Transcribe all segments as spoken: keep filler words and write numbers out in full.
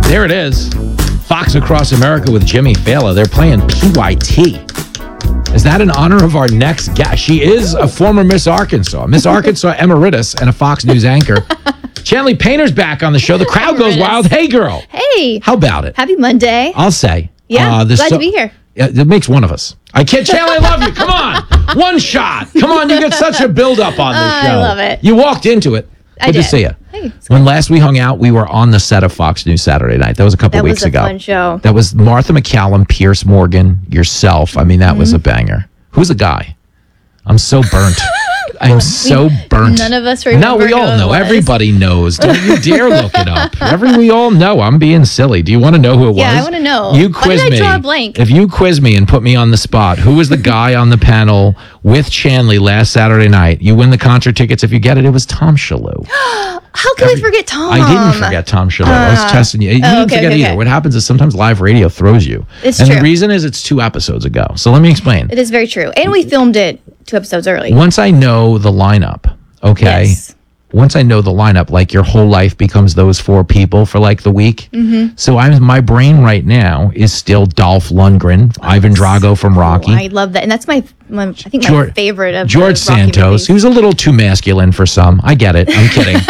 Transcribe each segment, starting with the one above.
There it is. Fox Across America with Jimmy Fallon. They're playing P Y T. Is that in honor of our next guest? She is a former Miss Arkansas, Miss Arkansas Emeritus, and a Fox News anchor. Chanley Painter's back on the show. The crowd goes wild. Hey, girl. Hey. How about it? Happy Monday. I'll say. Yeah, uh, glad so- to be here. It makes one of us. I can't. Chanley, I love you. Come on. One shot. Come on. You get such a build-up on this Uh, show. I love it. You walked into it. Good I to did. see you. Hey, it's When last we hung out, we were on the set of Fox News Saturday Night. That was a couple That was weeks a ago. fun show. That was Martha McCallum, Pierce Morgan, yourself. I mean, that was a banger. Who's the guy? I'm so burnt. I'm so burnt. None of us remember No, we who all it know. was. Everybody knows. Don't you dare look it up. Every we all know. I'm being silly. Do you want to know who it Yeah, was? I wanna know. You Why quiz did I me. draw a blank? If you quiz me and put me on the spot, who was the guy on the panel with Chanley last Saturday night? You win the concert tickets if you get it. It was Tom Shalhoub. How could I forget Tom? I didn't forget Tom Shalhoub. I was testing you. You didn't oh, okay, forget okay, either. okay. What happens is sometimes live radio throws you. It's and the true. reason is it's two episodes ago. So let me explain. It is very true. And we filmed it two episodes early. Once I know the lineup, okay? Yes. Once I know the lineup, like your whole life becomes those four people for like the week. Mm-hmm. So I'm my brain right now is still Dolph Lundgren, Ivan Drago from Rocky. Oh, I love that. And that's my, my I think my George- favorite of George the Rocky Santos, movies. who's a little too masculine for some. I get it. I'm kidding.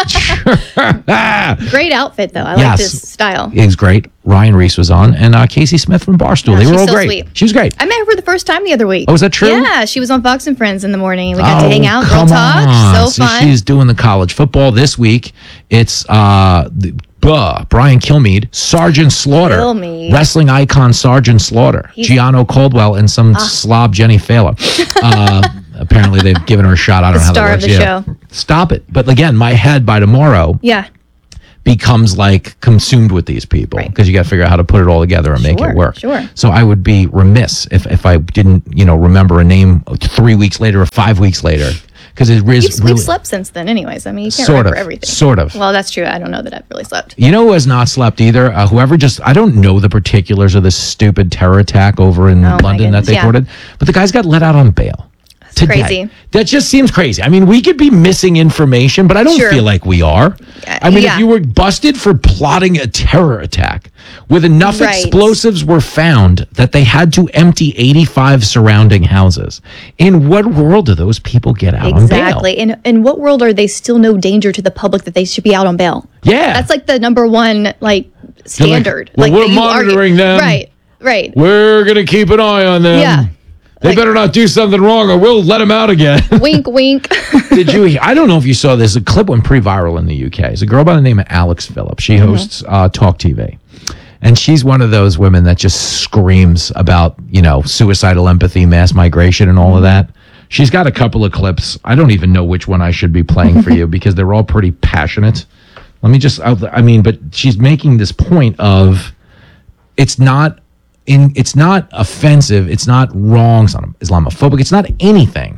Great outfit, though. I like Yes. this style. He's great. Ryan Reese was on, and uh, Casey Smith from Barstool. Oh, they were she's all so great. sweet. She was great. I met her for the first time the other week. Oh, is that true? Yeah, she was on Fox and Friends in the morning. We got Oh, to hang out, girl come talk. on. So fun. She's doing the college football this week. It's uh, the, buh, Brian Kilmeade, Sergeant Slaughter, Kilmeade. wrestling icon Sergeant Slaughter, He's- Gianno Caldwell, and some slob Jenny Fela. Uh, apparently, they've given her a shot. I don't The know how star that of works. the Yeah. show. Stop it. But again, my head by tomorrow Yeah. becomes like consumed with these people Right. because you got to figure out how to put it all together and make Sure, it work. sure. So I would be remiss if, if I didn't, you know, remember a name three weeks later or five weeks later because it is You've, really we've slept since then, anyways. I mean, you can't sort remember of, everything. sort of. Well, that's true. I don't know that I've really slept. You know who has not slept either? Uh, whoever just, I don't know the particulars of this stupid terror attack over in Oh, my London that goodness, they yeah. reported, but the guys got let out on bail. Today. crazy. That just seems crazy. I mean, we could be missing information, but I don't Sure. feel like we are. I mean, yeah. if you were busted for plotting a terror attack with enough Right. explosives were found that they had to empty eighty-five surrounding houses, in what world do those people get out on bail? Exactly. In in what world are they still no danger to the public that they should be out on bail? Yeah. That's like the number one like standard. well, like we're that you argue. monitoring them. Right. Right. We're going to keep an eye on them. Yeah. They Like- better not do something wrong or we'll let them out again. Wink, wink. Did you? I don't know if you saw this. A clip went pretty viral in the U K. It's a girl by the name of Alex Phillips. She hosts uh, Talk T V. And she's one of those women that just screams about, you know, suicidal empathy, mass migration, and all of that. She's got a couple of clips. I don't even know which one I should be playing for you because they're all pretty passionate. Let me just, I mean, but she's making this point of it's not in, it's not offensive. It's not wrong. It's not Islamophobic. It's not anything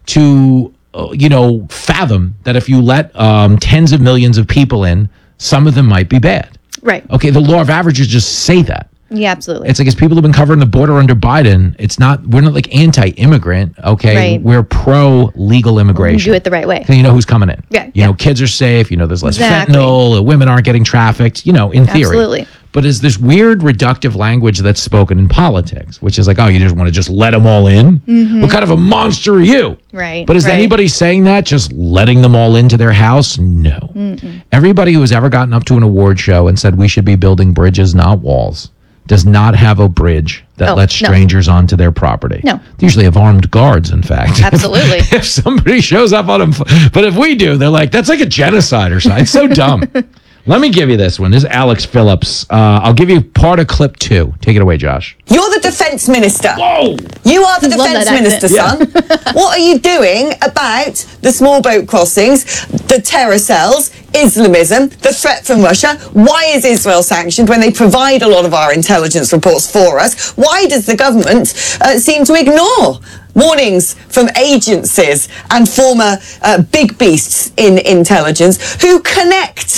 to, uh, you know, fathom that if you let um, tens of millions of people in, some of them might be bad. Right. Okay, the law of averages just say that. Yeah, absolutely. It's like as people have been covering the border under Biden, it's not, we're not like anti-immigrant, okay? Right. We're pro-legal immigration. do it the right way. You know who's coming in. Yeah, You yeah. know, kids are safe, you know, there's less Exactly. fentanyl, uh, women aren't getting trafficked, you know, in theory. Absolutely. But is this weird reductive language that's spoken in politics, which is like, oh, you just want to just let them all in? What kind of a monster are you? Right, But is right. anybody saying that, just letting them all into their house? No. Mm-mm. Everybody who has ever gotten up to an award show and said we should be building bridges, not walls, does not have a bridge that Oh, lets no. strangers onto their property. No. They usually have armed guards, in fact. Absolutely. If, if somebody shows up on them, but if we do, they're like, that's like a genocide or something. It's so dumb. Let me give you this one. This is Alex Phillips. Uh, I'll give you part of clip two. Take it away, Josh. You're the defence minister. Whoa! You are the Love defence that minister, accent. son. What are you doing about the small boat crossings, the terror cells, Islamism, the threat from Russia? Why is Israel sanctioned when they provide a lot of our intelligence reports for us? Why does the government uh, seem to ignore warnings from agencies and former uh, big beasts in intelligence who connect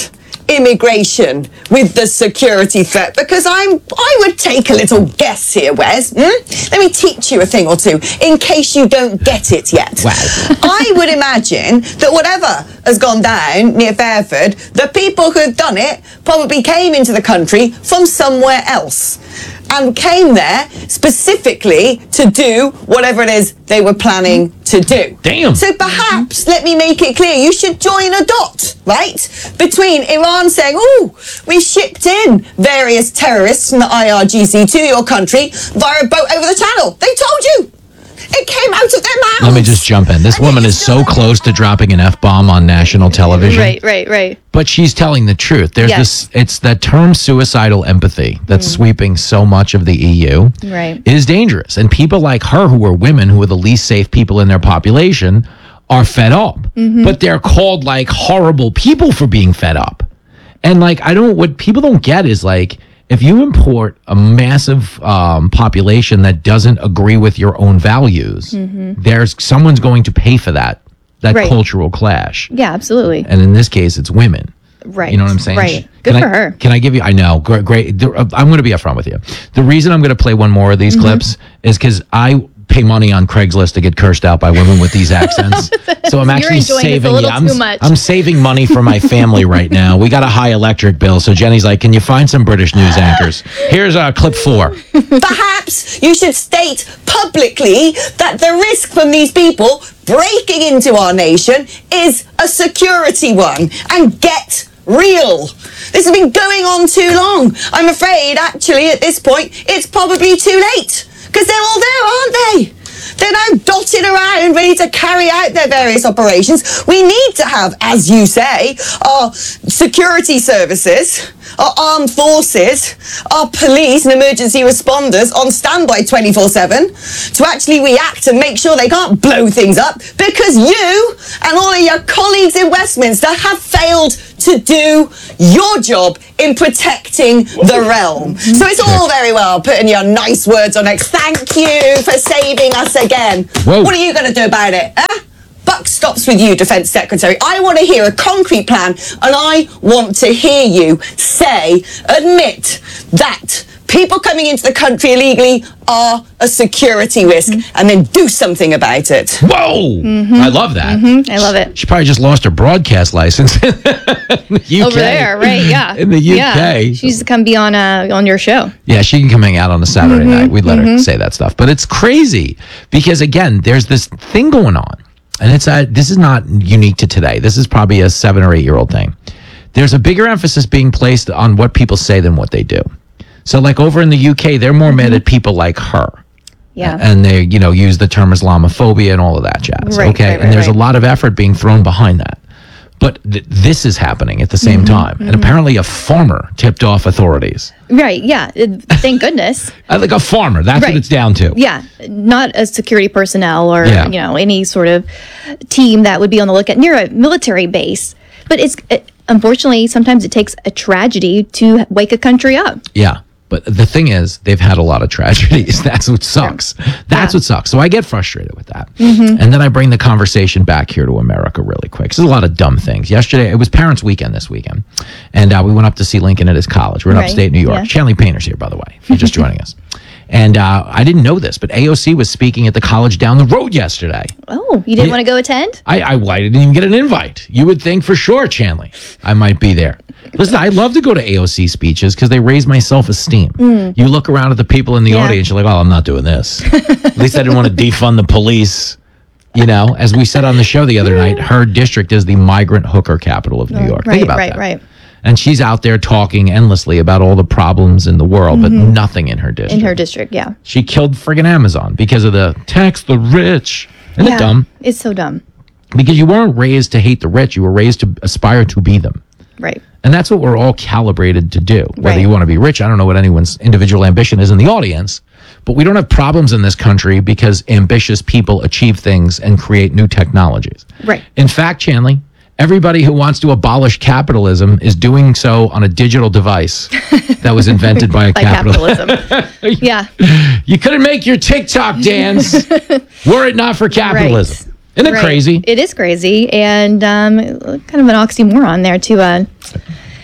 immigration with the security threat? Because I'm, I would take a little guess here, Wes. Hmm? Let me teach you a thing or two in case you don't get it yet. Wow. I would imagine that whatever has gone down near Fairford, the people who've done it probably came into the country from somewhere else and came there specifically to do whatever it is they were planning to do. Damn. So perhaps, let me make it clear, you should join a dot, right? Between Iran saying, oh, we shipped in various terrorists from the I R G C to your country via a boat over the channel. They told you. It came out of their mouths. Let me just jump in. This And woman you is still so close to dropping an F-bomb on national television. Right, right, right. But she's telling the truth. There's Yes. this, it's that term suicidal empathy that's sweeping so much of the E U. Right. It is dangerous. And people like her, who are women, who are the least safe people in their population, are fed up. But they're called like horrible people for being fed up. And like, I don't, what people don't get is like, if you import a massive um, population that doesn't agree with your own values, there's someone's going to pay for that, that Right. cultural clash. Yeah, absolutely. And in this case, it's women. Right. You know what I'm saying? Right. Can Good I- for her. Can I give you? I know. Great. great. There- uh, I'm going to be upfront with you. The reason I'm going to play one more of these Mm-hmm. clips is because I pay money on Craigslist to get cursed out by women with these accents. So I'm You're actually enjoying this a saving. little yeah, I'm, too much. I'm saving money for my family right now. We got a high electric bill, so Jenny's like, "Can you find some British news anchors?" Here's uh, clip four. Perhaps you should state publicly that the risk from these people breaking into our nation is a security one and get real. This has been going on too long. I'm afraid, actually, at this point, it's probably too late because they're all there, aren't they? They're now dotted around, ready to carry out their various operations. We need to have, as you say, our security services, our armed forces, our police and emergency responders on standby twenty-four seven to actually react and make sure they can't blow things up because you and all of your colleagues in Westminster have failed to do your job in protecting the realm. So it's all very well putting your nice words on X. Thank you for saving us again. Whoa. What are you going to do about it? Huh? Buck stops with you, Defence Secretary. I want to hear a concrete plan, and I want to hear you say, admit that people coming into the country illegally are a security risk, and then do something about it. Whoa! I love that. I love it. She probably just lost her broadcast license in the U K. Over there, right? Yeah. In the U K. Yeah. She used to come be on uh, on your show. Yeah, she can come hang out on a Saturday night. We'd let her say that stuff. But it's crazy because, again, there's this thing going on. And it's uh, this is not unique to today. This is probably a seven or eight year old thing. There's a bigger emphasis being placed on what people say than what they do. So like over in the U K, they're more mad at people like her. Yeah. And they, you know, use the term Islamophobia and all of that jazz. Right, okay. right, right, and there's right. a lot of effort being thrown behind that. But th- this is happening at the same Mm-hmm, time. And apparently a farmer tipped off authorities. Right. Yeah. It- Thank goodness. I like a farmer. That's Right. what it's down to. Yeah. Not a security personnel or, Yeah. you know, any sort of team that would be on the lookout near a military base. But it's, it, unfortunately, sometimes it takes a tragedy to wake a country up. Yeah. But the thing is, they've had a lot of tragedies. That's what sucks. That's Yeah. what sucks. So I get frustrated with that. And then I bring the conversation back here to America really quick. 'Cause there's a lot of dumb things. Yesterday, it was Parents' Weekend this weekend. And uh, we went up to see Lincoln at his college. We're in Right. upstate New York. Yeah. Shanley Painter's here, by the way, if you're just joining us. And uh, I didn't know this, but A O C was speaking at the college down the road yesterday. Oh, you didn't Yeah. want to go attend? I, I, I didn't even get an invite. You would think for sure, Chanley, I might be there. Listen, I love to go to A O C speeches because they raise my self-esteem. You look around at the people in the Yeah. audience, you're like, oh, I'm not doing this. At least I didn't want to defund the police. You know, as we said on the show the other night, her district is the migrant hooker capital of New York. Right, Think about right, that. right. And she's out there talking endlessly about all the problems in the world, but nothing in her district. In her district, yeah. She killed friggin' Amazon because of the tax the rich. Isn't yeah. it dumb? It's so dumb. Because you weren't raised to hate the rich. You were raised to aspire to be them. Right. And that's what we're all calibrated to do. Whether Right. you want to be rich, I don't know what anyone's individual ambition is in the audience, but we don't have problems in this country because ambitious people achieve things and create new technologies. Right. In fact, Chanley, everybody who wants to abolish capitalism is doing so on a digital device that was invented by a By capitalist. capitalism. yeah. You couldn't make your TikTok dance were it not for capitalism. Isn't it Right. crazy? It is crazy, and um, kind of an oxymoron there to uh,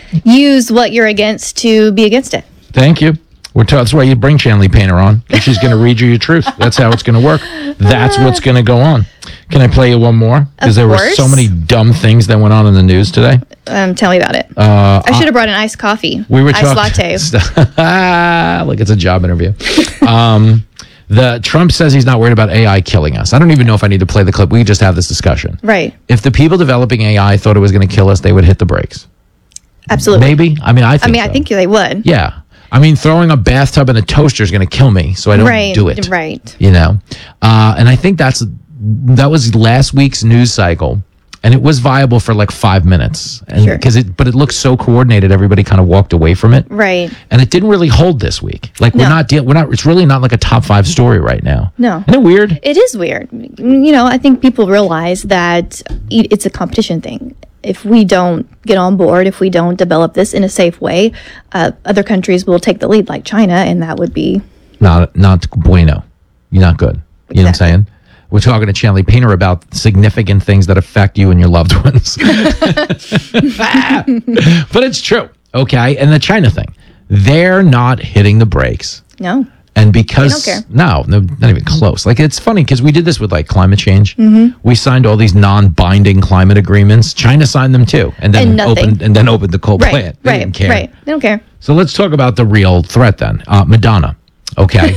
use what you're against to be against it. Thank you. We're ta- that's why you bring Chanley Painter on, because she's going to read you your truth. That's how it's going to work. That's what's going to go on. Can I play you one more? Because there were so many dumb things that went on in the news today. Um, tell me about it. Uh, I should have brought an iced coffee. We were iced talking. latte. Like it's a job interview. um, the Trump says he's not worried about A I killing us. I don't even know if I need to play the clip. We just have this discussion. Right. If the people developing A I thought it was going to kill us, they would hit the brakes. Absolutely. Maybe. I mean, I think I mean, so. I think they would. Yeah. I mean, throwing a bathtub in a toaster is going to kill me, so I don't Right, do it. right. You know, uh, and I think that's that was last week's news cycle, and it was viable for like five minutes, and Sure. because it, but it looked so coordinated, everybody kind of walked away from it, Right. and it didn't really hold this week. Like we're No. not deal, we're not. It's really not like a top five story right now. No. Isn't it weird? It is weird. You know, I think people realize that it- it's a competition thing. If we don't get on board, if we don't develop this in a safe way, uh, other countries will take the lead, like China, and that would be Not not bueno. You're not good. You know what I'm saying? We're talking to Chanley Painter about significant things that affect you and your loved ones. But it's true. Okay. And the China thing, they're not hitting the brakes. no. And because, They don't care. no, no, not even close. Like, it's funny because we did this with like climate change. Mm-hmm. We signed all these non binding climate agreements. China signed them too. And then And nothing. opened and then opened the coal Right. plant. They right. didn't care. Right. They don't care. So let's talk about the real threat then. Uh, Madonna. Okay.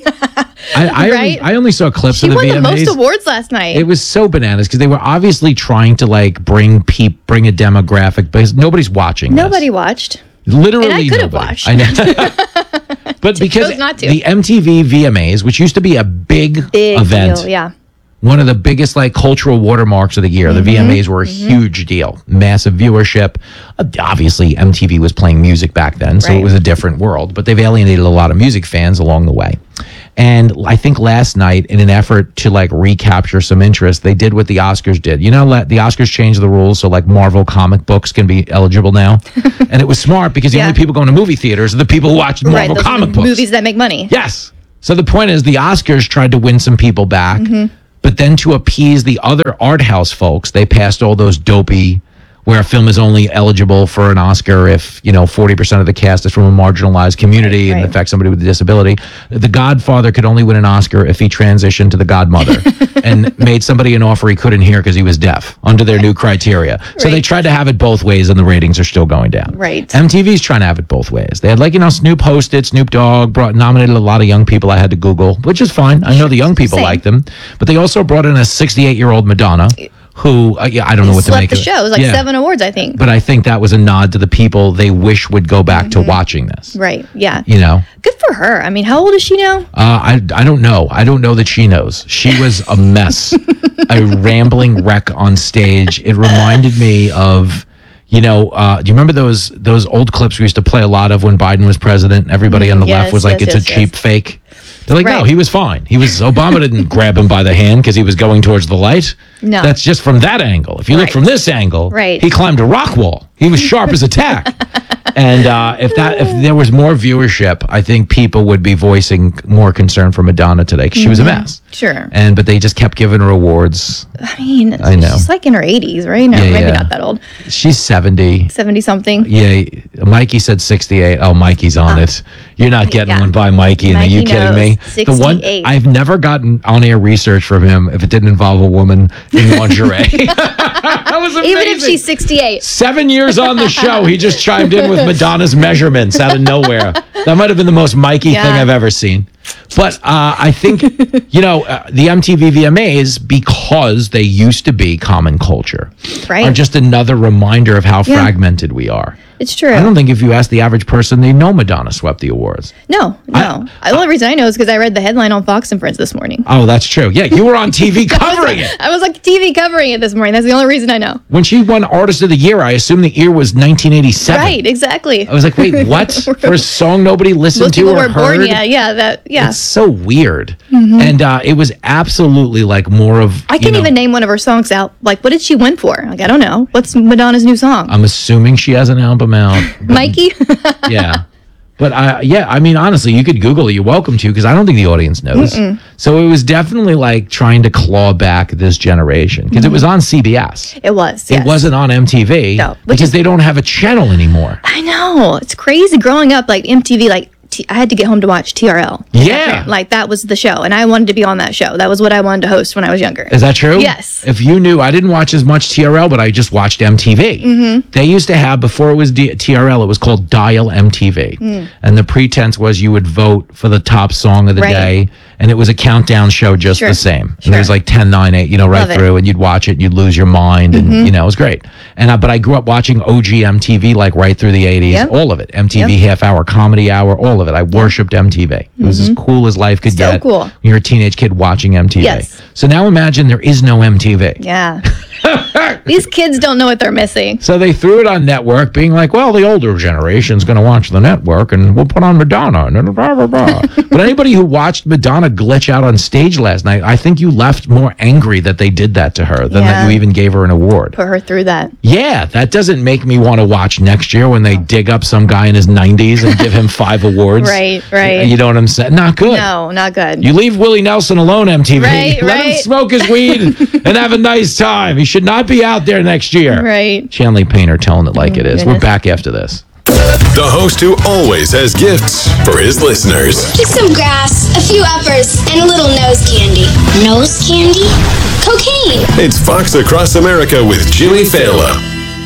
I, I, only, Right? I only saw clips She of the won V the M As. most awards last night. It was so bananas because they were obviously trying to like bring peep, bring a demographic, because nobody's watching. Nobody this. watched. Literally, And I could have nobody. watched. I know. But because chose not to. the M T V V M As, which used to be a big, Big event, deal. Yeah. one of the biggest like cultural watermarks of the year. The V M As were a huge deal, massive viewership. Uh, Obviously, M T V was playing music back then, so it Right. was a different world. But they've alienated a lot of music fans along the way. And I think last night, in an effort to like recapture some interest, they did what the Oscars did. You know, let the Oscars changed the rules so like Marvel comic books can be eligible now, and it was smart because the Yeah. only people going to movie theaters are the people who watch Right. Marvel Those are comic the books. movies that make money. Yes. So the point is, the Oscars tried to win some people back, but then to appease the other art house folks, they passed all those dopey, where a film is only eligible for an Oscar if, you know, forty percent of the cast is from a marginalized community Right, and right. affects somebody with a disability. The Godfather could only win an Oscar if he transitioned to the Godmother and made somebody an offer he couldn't hear because he was deaf under their new criteria. So they Right. tried to have it both ways, and the ratings are still going down. Right. M T V's trying to have it both ways. They had, like, you know, Snoop hosted, Snoop Dogg brought nominated a lot of young people I had to Google, which is fine. I know the young people Same. like them, but they also brought in a sixty-eight year old Madonna, who uh, yeah, I don't know what to Slept make the of it. show. It was like Yeah. seven awards, I think. But I think that was a nod to the people they wish would go back to watching this. Right. Yeah. You know, Good for her. I mean, how old is she now? uh, I I don't know. I don't know that she knows. She was a mess, a rambling wreck on stage. It reminded me of, you know, uh, do you remember those those old clips we used to play a lot of when Biden was president? Everybody on the Yes, left was like, yes, "It's yes, a cheap yes. fake." They're like, "No, Right. he was fine. He was." Obama didn't grab him by the hand because he was going towards the light. No. That's just from that angle. If you look Right. from this angle, Right. he climbed a rock wall. He was sharp as a tack. And uh, if that if there was more viewership, I think people would be voicing more concern for Madonna today because she was a mess. Sure. And but they just kept giving her awards. I mean, I know. she's like in her eighties, right? No, Yeah, maybe yeah. not that old. She's seventy. seventy something. Yeah, Mikey said sixty-eight. Oh, Mikey's on it. You're not getting yeah. one by Mikey. And are you Mikey kidding knows. me? The one sixty-eight. I've never gotten on-air research from him if it didn't involve a woman in lingerie. That was amazing. Even if she's sixty-eight. Seven years on the show, he just chimed in with Madonna's measurements out of nowhere. That might have been the most Mikey Yeah. thing I've ever seen. But uh, I think, you know, uh, the M T V V M As, because they used to be common culture, Right. are just another reminder of how Yeah. fragmented we are. It's true. I don't think if you ask the average person, they know Madonna swept the awards. No, no. the only reason I know is because I read the headline on Fox and Friends this morning. Oh, that's true. Yeah, you were on T V covering it. I was like T V covering it this morning. That's the only reason I know. When she won Artist of the Year, I assumed the year was nineteen eighty-seven. Right, exactly. I was like, wait, what? For a song nobody listened Most to people or were heard? born. Yeah, yeah, that. Yeah. It's so weird. Mm-hmm. And uh, it was absolutely like more of. I you can't know, even name one of her songs out. Like, what did she win for? Like, I don't know. What's Madonna's new song? I'm assuming she has an album out. Mikey. Yeah. But uh, yeah, I mean, honestly, you could Google it. You're welcome to, because I don't think the audience knows. Mm-mm. So it was definitely like trying to claw back this generation, because mm-hmm. it was on C B S. It was. It yes. wasn't on M T V no, because is, they don't have a channel anymore. I know, it's crazy. Growing up, like M T V, like. T- I had to get home to watch T R L. Yeah. Like, that was the show, and I wanted to be on that show. That was what I wanted to host when I was younger. Is that true? Yes. If you knew, I didn't watch as much T R L, but I just watched M T V. Mm-hmm. They used to have, before it was D- T R L, it was called Dial M T V. Mm. And the pretense was you would vote for the top song of the right. day, and it was a countdown show just sure. the same. Sure. And there was like ten, nine, eight, you know, right Love through, it. and you'd watch it, and you'd lose your mind, and, mm-hmm. you know, it was great. And uh, But I grew up watching O G M T V, like right through the eighties, yep. all of it. M T V yep. Half Hour, Comedy Hour, all of it. I worshipped M T V. It was mm-hmm. as cool as life could so get. Cool. When you're a teenage kid watching M T V. Yes. So now imagine there is no M T V. Yeah. These kids don't know what they're missing. So they threw it on network, being like, well, the older generation's going to watch the network, and we'll put on Madonna. And blah, blah, blah. But anybody who watched Madonna glitch out on stage last night, I think you left more angry that they did that to her than yeah. that you even gave her an award. Put her through that. Yeah, that doesn't make me want to watch next year when they dig up some guy in his nineties and give him five awards. Right, right. You know what I'm saying? Not good. No, not good. You leave Willie Nelson alone, M T V. Right, Let right. him smoke his weed and have a nice time. He should not be out there next year. Right. Shanley Painter telling it like oh, it is. Goodness. We're back after this. The host who always has gifts for his listeners. Just some grass, a few uppers, and a little nose candy. Nose candy? Cocaine. It's Fox Across America with Jimmy Fallon.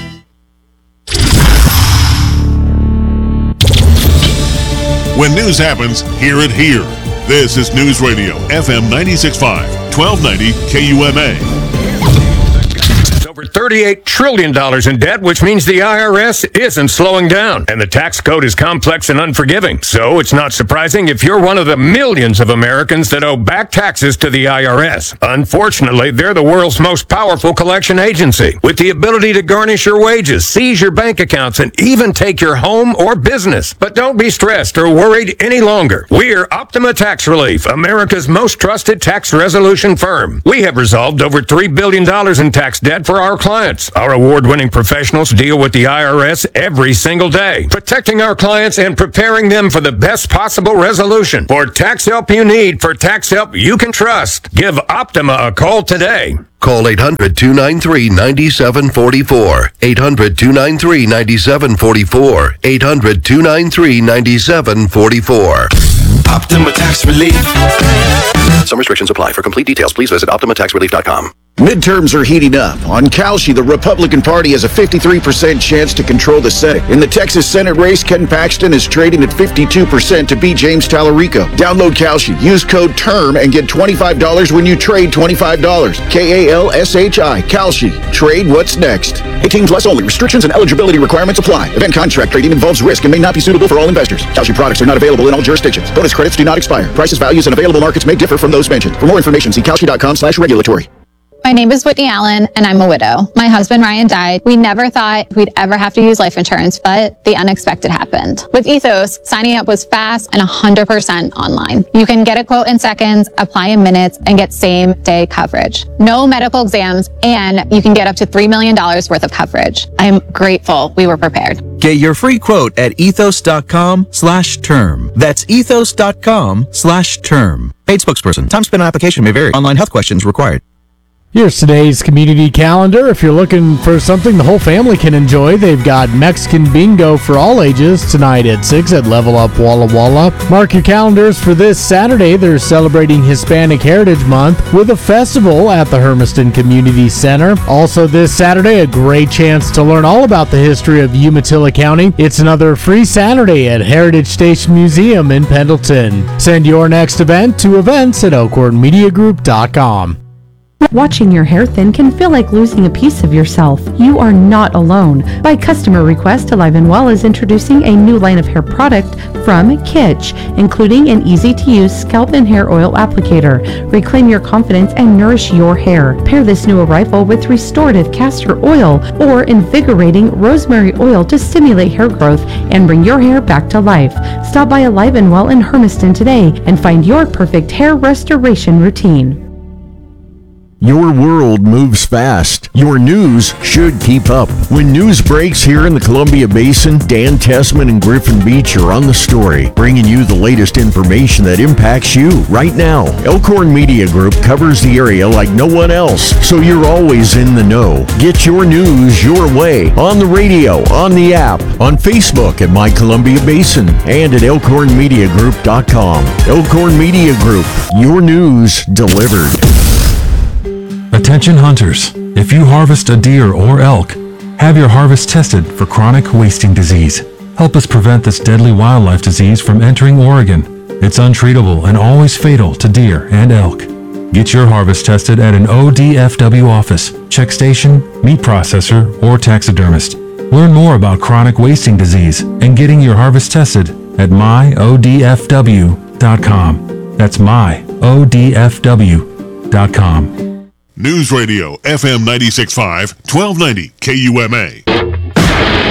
When news happens, hear it here. This is News Radio, F M ninety-six point five, twelve ninety K U M A. Over thirty-eight trillion dollars in debt, which means the I R S isn't slowing down. And the tax code is complex and unforgiving. So it's not surprising if you're one of the millions of Americans that owe back taxes to the I R S. Unfortunately, they're the world's most powerful collection agency, with the ability to garnish your wages, seize your bank accounts, and even take your home or business. But don't be stressed or worried any longer. We're Optima Tax Relief, America's most trusted tax resolution firm. We have resolved over three billion dollars in tax debt for our clients. Our award-winning professionals deal with the I R S every single day, protecting our clients and preparing them for the best possible resolution. For tax help you need, for tax help you can trust, give Optima a call today. Call eight hundred, two nine three, nine seven four four. eight hundred, two nine three, nine seven four four. eight hundred, two nine three, nine seven four four. Optima Tax Relief. Some restrictions apply. For complete details, please visit optima tax relief dot com. Midterms are heating up. On Kalshi, the Republican Party has a fifty-three percent chance to control the Senate. In the Texas Senate race, Ken Paxton is trading at fifty-two percent to beat James Tallarico. Download Kalshi, use code TERM, and get twenty-five dollars when you trade twenty-five dollars. K A L S H I, Kalshi. Trade what's next. eighteen plus only. Restrictions and eligibility requirements apply. Event contract trading involves risk and may not be suitable for all investors. Kalshi products are not available in all jurisdictions. Bonus credits do not expire. Prices, values, and available markets may differ from those mentioned. For more information, see kalshi dot com slash regulatory. My name is Whitney Allen, and I'm a widow. My husband, Ryan, died. We never thought we'd ever have to use life insurance, but the unexpected happened. With Ethos, signing up was fast and one hundred percent online. You can get a quote in seconds, apply in minutes, and get same-day coverage. No medical exams, and you can get up to three million dollars worth of coverage. I am grateful we were prepared. Get your free quote at ethos.com slash term. That's ethos.com slash term. Paid spokesperson. Time spent on application may vary. Online health questions required. Here's today's community calendar. If you're looking for something the whole family can enjoy, they've got Mexican bingo for all ages tonight at six at Level Up Walla Walla. Mark your calendars for this Saturday. They're celebrating Hispanic Heritage Month with a festival at the Hermiston Community Center. Also this Saturday, a great chance to learn all about the history of Umatilla County. It's another free Saturday at Heritage Station Museum in Pendleton. Send your next event to events at elkhorn media group dot com. Watching your hair thin can feel like losing a piece of yourself. You are not alone. By customer request, Alive and Well is introducing a new line of hair product from Kitsch, including an easy-to-use scalp and hair oil applicator. Reclaim your confidence and nourish your hair. Pair this new arrival with restorative castor oil or invigorating rosemary oil to stimulate hair growth and bring your hair back to life. Stop by Alive and Well in Hermiston today and find your perfect hair restoration routine. Your world moves fast. Your news should keep up. When news breaks here in the Columbia Basin, Dan Tessman and Griffin Beach are on the story, bringing you the latest information that impacts you right now. Elkhorn Media Group covers the area like no one else, so you're always in the know. Get your news your way on the radio, on the app, on Facebook at My Columbia Basin, and at elkhorn media group dot com. Elkhorn Media Group, your news delivered. Attention hunters, if you harvest a deer or elk, have your harvest tested for chronic wasting disease. Help us prevent this deadly wildlife disease from entering Oregon. It's untreatable and always fatal to deer and elk. Get your harvest tested at an O D F W office, check station, meat processor, or taxidermist. Learn more about chronic wasting disease and getting your harvest tested at my O D F W dot com. That's my O D F W dot com. News Radio F M ninety-six point five, twelve ninety K U M A.